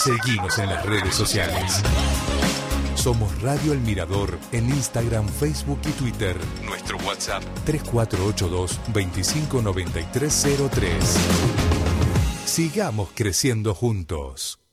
Seguinos en las redes sociales. Somos Radio El Mirador en Instagram, Facebook y Twitter. Nuestro WhatsApp 3482-259303. Sigamos creciendo juntos.